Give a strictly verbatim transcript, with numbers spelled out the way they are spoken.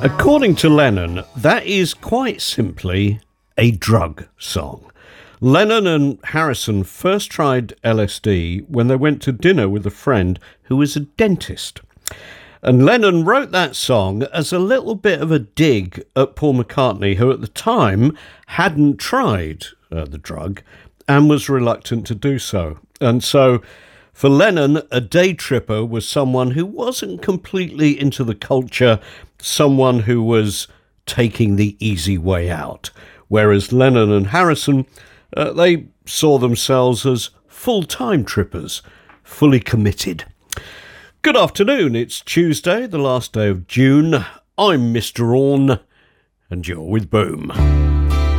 According to Lennon, that is quite simply a drug song. Lennon and Harrison first tried L S D when they went to dinner with a friend who was a dentist. And Lennon wrote that song as a little bit of a dig at Paul McCartney, who at the time hadn't tried uh, the drug and was reluctant to do so. And so for Lennon, a day tripper was someone who wasn't completely into the culture, someone who was taking the easy way out. Whereas Lennon and Harrison, uh, they saw themselves as full-time trippers, fully committed. Good afternoon, it's Tuesday, the last day of June. I'm Mister Orne, and you're with Boom.